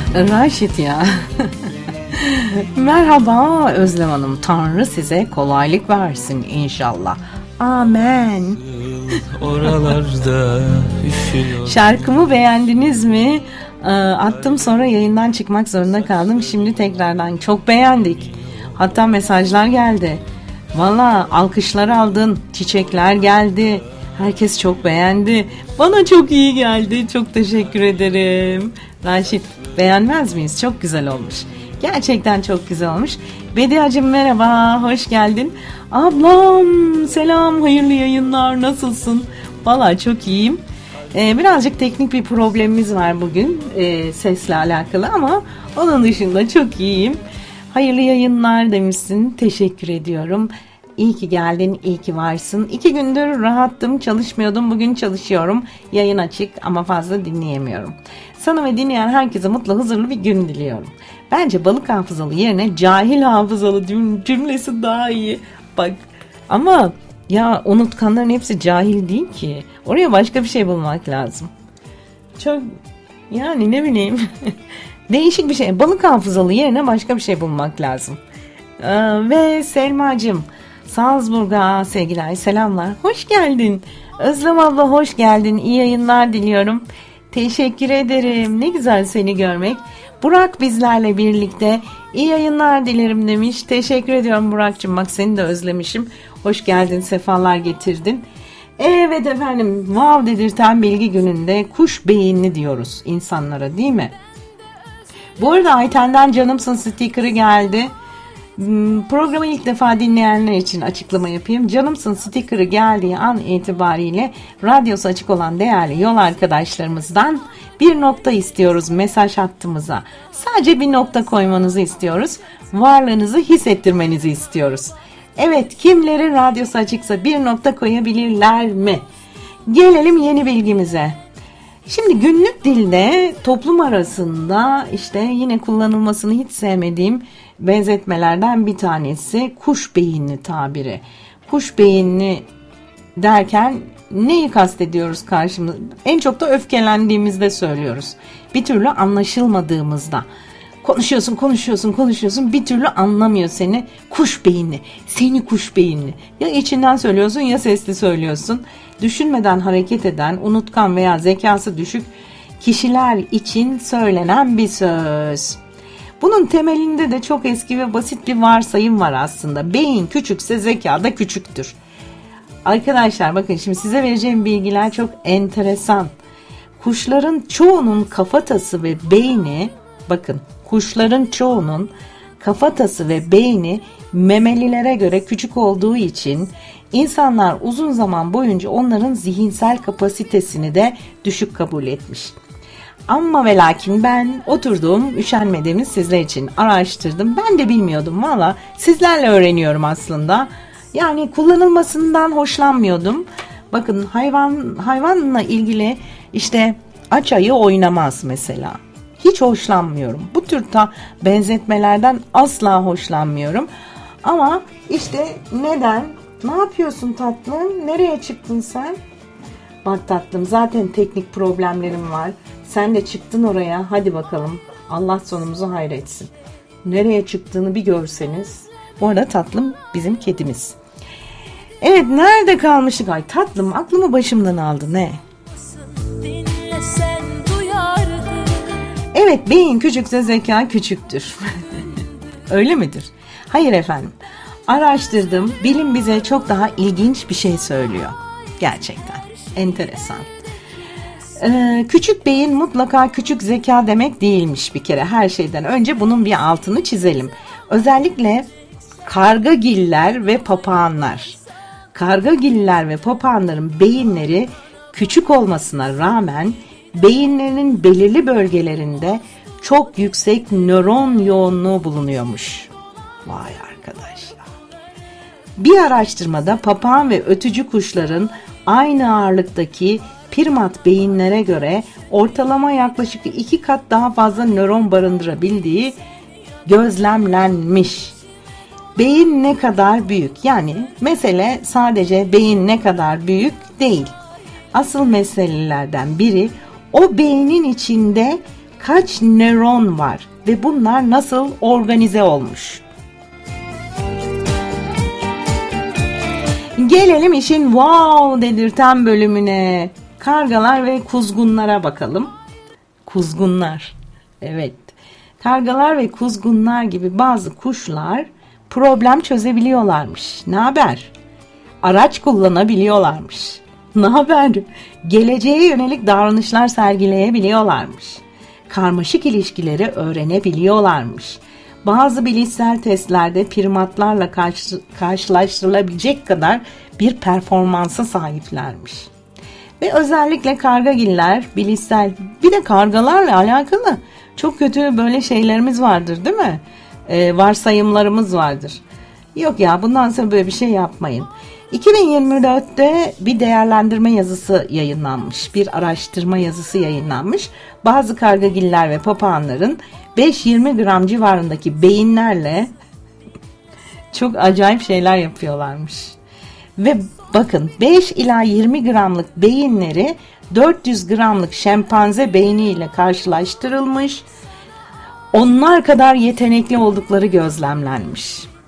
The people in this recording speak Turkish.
Raşit ya. Merhaba Özlem Hanım. Tanrı size kolaylık versin inşallah. Amen. Oralarda şarkımı beğendiniz mi? Attım, sonra yayından çıkmak zorunda kaldım. Şimdi tekrardan çok beğendik. Hatta mesajlar geldi. Valla alkışlar aldın, çiçekler geldi. Herkes çok beğendi. Bana çok iyi geldi. Çok teşekkür ederim. Raşit, beğenmez miyiz? Çok güzel olmuş. Gerçekten çok güzel olmuş. Bediacığım merhaba, hoş geldin. Ablam selam, hayırlı yayınlar, nasılsın? Valla çok iyiyim. Birazcık teknik bir problemimiz var bugün sesle alakalı ama onun dışında çok iyiyim. Hayırlı yayınlar demişsin, teşekkür ediyorum. İyi ki geldin, iyi ki varsın. 2 gündür rahattım, çalışmıyordum. Bugün çalışıyorum. Yayın açık ama fazla dinleyemiyorum. Sana ve dinleyen herkese mutlu, huzurlu bir gün diliyorum. Bence balık hafızalı yerine cahil hafızalı cümlesi daha iyi. Bak ama ya unutkanların hepsi cahil değil ki. Oraya başka bir şey bulmak lazım. Çok yani ne bileyim değişik bir şey. Balık hafızalı yerine başka bir şey bulmak lazım. Ve Selma'cığım Salzburg'a sevgiler, selamlar. Hoş geldin. Özlem abla hoş geldin. İyi yayınlar diliyorum. Teşekkür ederim. Ne güzel seni görmek. Burak bizlerle birlikte. İyi yayınlar dilerim demiş. Teşekkür ediyorum Burak'cığım. Bak seni de özlemişim. Hoş geldin. Sefalar getirdin. Evet efendim. Wow dedirten bilgi gününde kuş beyinli diyoruz insanlara, değil mi? Bu arada Ayten'den canımsın sticker'ı geldi. Programı ilk defa dinleyenler için açıklama yapayım. Canımsın sticker'ı geldiği an itibariyle radyosu açık olan değerli yol arkadaşlarımızdan bir nokta istiyoruz mesaj hattımıza. Sadece bir nokta koymanızı istiyoruz. Varlığınızı hissettirmenizi istiyoruz. Evet, kimlerin radyosu açıksa bir nokta koyabilirler mi? Gelelim yeni bilgimize. Şimdi günlük dilde toplum arasında işte yine kullanılmasını hiç sevmediğim benzetmelerden bir tanesi kuş beyinli tabiri. Kuş beyinli derken neyi kastediyoruz karşımızda? En çok da öfkelendiğimizde söylüyoruz. Bir türlü anlaşılmadığımızda. Konuşuyorsun bir türlü anlamıyor seni. Kuş beyinli, seni kuş beyinli. Ya içinden söylüyorsun ya sesli söylüyorsun. Düşünmeden hareket eden, unutkan veya zekası düşük kişiler için söylenen bir söz. Bunun temelinde de çok eski ve basit bir varsayım var aslında. Beyin küçükse zeka da küçüktür. Arkadaşlar bakın şimdi size vereceğim bilgiler çok enteresan. Kuşların çoğunun kafatası ve beyni, bakın kuşların çoğunun kafatası ve beyni memelilere göre küçük olduğu için insanlar uzun zaman boyunca onların zihinsel kapasitesini de düşük kabul etmiş. Ama ve lakin ben oturdum, üşenmediğimi sizler için araştırdım. Ben de bilmiyordum valla. Sizlerle öğreniyorum aslında. Yani kullanılmasından hoşlanmıyordum. Bakın hayvanla ilgili işte aç ayı oynamaz mesela. Hiç hoşlanmıyorum. Bu tür benzetmelerden asla hoşlanmıyorum. Ama işte neden? Ne yapıyorsun tatlım? Nereye çıktın sen? Bak tatlım, zaten teknik problemlerim var. Sen de çıktın oraya. Hadi bakalım. Allah sonumuzu hayretsin. Nereye çıktığını bir görseniz. Bu arada tatlım bizim kedimiz. Evet, nerede kalmıştık? Ay tatlım, aklımı başımdan aldı ne? Evet, beyin küçükse zeka küçüktür. Öyle midir? Hayır efendim. Araştırdım. Bilim bize çok daha ilginç bir şey söylüyor. Gerçekten. Enteresan. Küçük beyin mutlaka küçük zeka demek değilmiş bir kere. Her şeyden önce bunun bir altını çizelim. Özellikle kargagiller ve papağanlar. Kargagiller ve papağanların beyinleri küçük olmasına rağmen beyinlerinin belirli bölgelerinde çok yüksek nöron yoğunluğu bulunuyormuş. Vay arkadaşlar. Bir araştırmada papağan ve ötücü kuşların aynı ağırlıktaki primat beyinlere göre ortalama yaklaşık 2 kat daha fazla nöron barındırabildiği gözlemlenmiş. Beyin ne kadar büyük? Yani mesele sadece beyin ne kadar büyük değil. Asıl meselelerden biri o beynin içinde Kaç nöron var ve bunlar nasıl organize olmuş? Gelelim işin wow dedirten bölümüne. Kargalar ve kuzgunlara bakalım. Kuzgunlar. Evet. Kargalar ve kuzgunlar gibi bazı kuşlar problem çözebiliyorlarmış. Ne haber? Araç kullanabiliyorlarmış. Ne haber? Geleceğe yönelik davranışlar sergileyebiliyorlarmış. Karmaşık ilişkileri öğrenebiliyorlarmış. Bazı bilişsel testlerde primatlarla karşılaştırılabilecek kadar bir performansa sahiplermiş. Ve özellikle kargagiller bilişsel, bir de kargalarla alakalı çok kötü böyle şeylerimiz vardır değil mi? Varsayımlarımız vardır. Yok ya, bundan sonra böyle bir şey yapmayın. 2024'te bir değerlendirme yazısı yayınlanmış. Bir araştırma yazısı yayınlanmış. Bazı kargagiller ve papağanların 5-20 gram civarındaki beyinlerle çok acayip şeyler yapıyorlarmış. Ve bakın 5 ila 20 gramlık beyinleri 400 gramlık şempanze beyniyle karşılaştırılmış. Onlar kadar yetenekli oldukları gözlemlenmiş.